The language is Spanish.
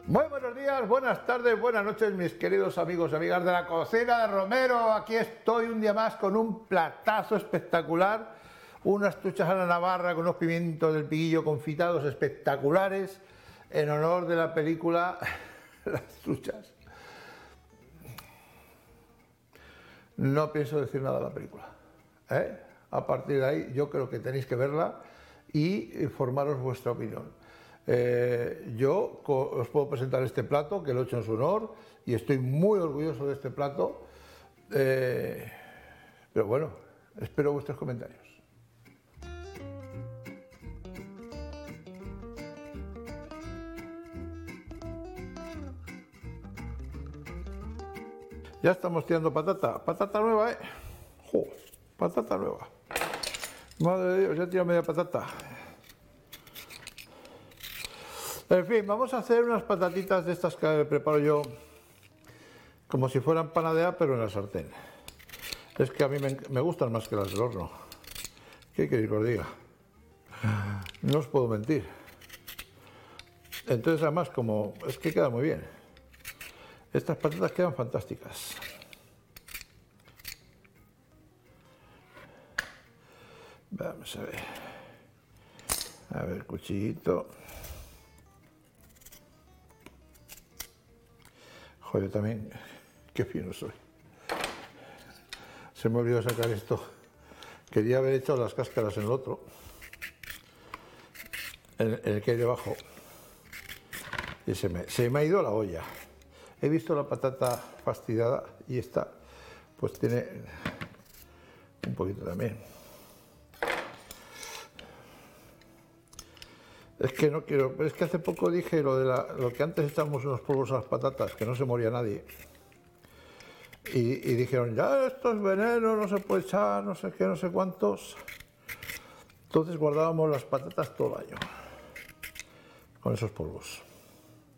Muy buenos días, buenas tardes, buenas noches, mis queridos amigos y amigas de la cocina de Romero. Aquí estoy un día más con un platazo espectacular, unas truchas a la navarra con unos pimientos del piquillo confitados espectaculares en honor de la película Las truchas. No pienso decir nada de la película, ¿eh? A partir de ahí yo creo que tenéis que verla y formaros vuestra opinión. Yo os puedo presentar este plato, que lo he hecho en su honor, y estoy muy orgulloso de este plato, pero bueno, espero vuestros comentarios. Ya estamos tirando patata nueva, ¿eh? ¡Jo! Patata nueva. Madre de Dios, ya tiro media patata. En fin, vamos a hacer unas patatitas de estas que preparo yo como si fueran panadea, pero en la sartén. Es que a mí me gustan más que las del horno. ¿Qué queréis que os diga? No os puedo mentir. Entonces, además, como es que queda muy bien. Estas patatas quedan fantásticas. Vamos a ver. A ver, cuchillito. Joder, también, qué fino soy. Se me olvidó sacar esto. Quería haber hecho las cáscaras en el otro, en el que hay debajo. Y se me ha ido la olla. He visto la patata fastidiada y esta, pues tiene un poquito también. Es que no quiero, es que hace poco dije lo que antes echábamos unos polvos a las patatas, que no se moría nadie. Y dijeron, ya esto es veneno, no se puede echar, no sé qué, no sé cuántos. Entonces guardábamos las patatas todo el año con esos polvos.